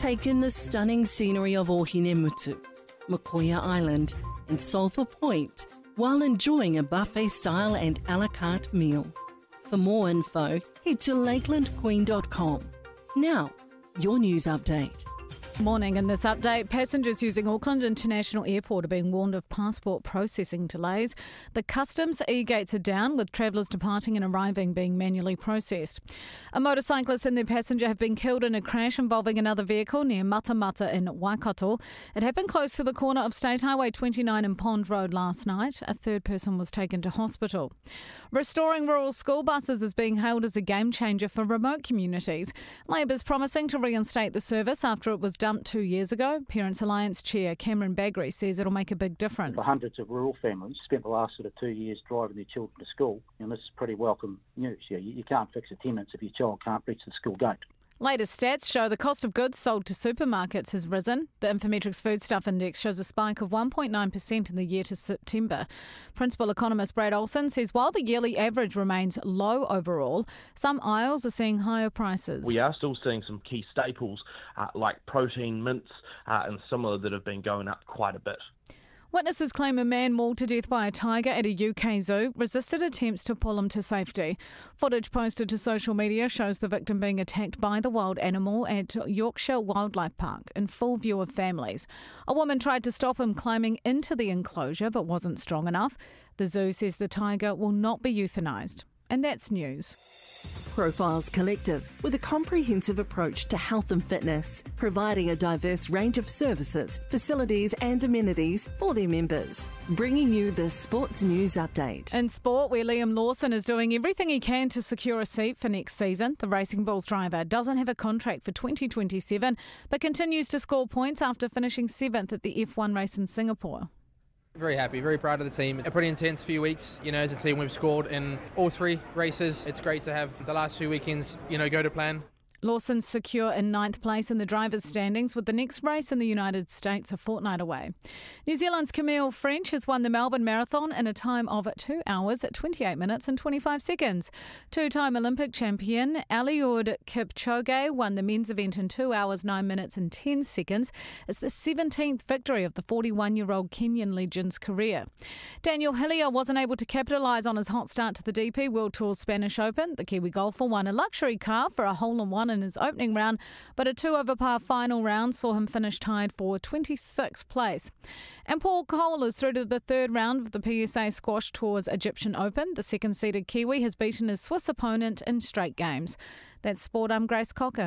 Take in the stunning scenery of Ohinemutu, Makoia Island and Sulphur Point while enjoying a buffet-style and a la carte meal. For more info, head to lakelandqueen.com. Now, your news update. Morning. In this update, passengers using Auckland International Airport are being warned of passport processing delays. The customs e-gates are down, with travellers departing and arriving being manually processed. A motorcyclist and their passenger have been killed in a crash involving another vehicle near Matamata in Waikato. It happened close to the corner of State Highway 29 and Pond Road last night. A third person was taken to hospital. Restoring rural school buses is being hailed as a game changer for remote communities. Labour's promising to reinstate the service after it was dumped 2 years ago. Parents Alliance Chair Cameron Bagri says it'll make a big difference. For hundreds of rural families spent the last 2 years driving their children to school, and this is pretty welcome news. You can't fix attendance if your child can't reach the school gate. Latest stats show the cost of goods sold to supermarkets has risen. The Infometrics Foodstuff Index shows a spike of 1.9% in the year to September. Principal economist Brad Olsen says while the yearly average remains low overall, some aisles are seeing higher prices. We are still seeing some key staples like protein, mince and similar that have been going up quite a bit. Witnesses claim a man mauled to death by a tiger at a UK zoo resisted attempts to pull him to safety. Footage posted to social media shows the victim being attacked by the wild animal at Yorkshire Wildlife Park in full view of families. A woman tried to stop him climbing into the enclosure but wasn't strong enough. The zoo says the tiger will not be euthanised. And that's news. Profiles Collective, with a comprehensive approach to health and fitness, providing a diverse range of services, facilities and amenities for their members. Bringing you the Sports News Update. In sport, where Liam Lawson is doing everything he can to secure a seat for next season, the Racing Bulls driver doesn't have a contract for 2027, but continues to score points after finishing 7th at the F1 race in Singapore. Very happy, very proud of the team. A pretty intense few weeks. As a team we've scored in all 3 races. It's great to have the last 2 weekends, go to plan. Lawson's secure in 9th place in the drivers' standings, with the next race in the United States a fortnight away. New Zealand's Camille French has won the Melbourne Marathon in a time of 2 hours, 28 minutes and 25 seconds. Two-time Olympic champion Eliud Kipchoge won the men's event in 2 hours, 9 minutes and 10 seconds. It's the 17th victory of the 41-year-old Kenyan legend's career. Daniel Hillier wasn't able to capitalise on his hot start to the DP World Tour Spanish Open. The Kiwi golfer won a luxury car for a hole-in-one in his opening round, but a 2-over-par final round saw him finish tied for 26th place. And Paul Cole is through to the 3rd round of the PSA Squash Tour's Egyptian Open. The second-seeded Kiwi has beaten his Swiss opponent in straight games. That's sport. I'm Grace Cocker.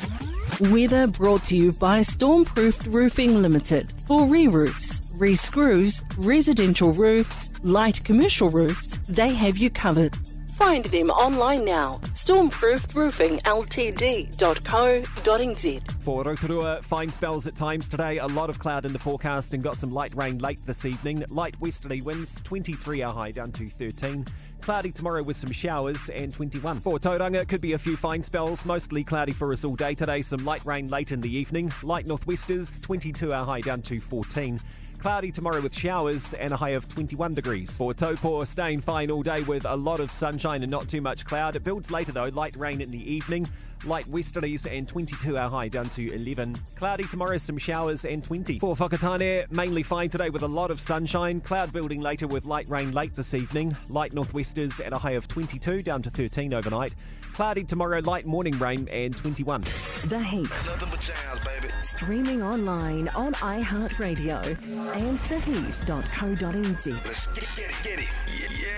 Weather brought to you by Stormproofed Roofing Limited. For re-roofs, re-screws, residential roofs, light commercial roofs, they have you covered. Find them online now. stormproofedroofingltd.co.nz. For Rotorua, fine spells at times today. A lot of cloud in the forecast and got some light rain late this evening. Light westerly winds, 23 our high down to 13. Cloudy tomorrow with some showers and 21. For Tauranga, it could be a few fine spells. Mostly cloudy for us all day today. Some light rain late in the evening. Light northwesters, 22 our high down to 14. Cloudy tomorrow with showers and a high of 21 degrees. For Taupo, staying fine all day with a lot of sunshine and not too much cloud. It builds later though, light rain in the evening. Light westerlies and 22 our high down to 11. Cloudy tomorrow, some showers and 20. For Whakatane, mainly fine today with a lot of sunshine. Cloud building later with light rain late this evening. Light northwesters at a high of 22 down to 13 overnight. Cloudy tomorrow, light morning rain and 21. The Heat. Nothing but jams, baby. Streaming online on iHeartRadio and theheat.co.nz. Let's get it. Yeah.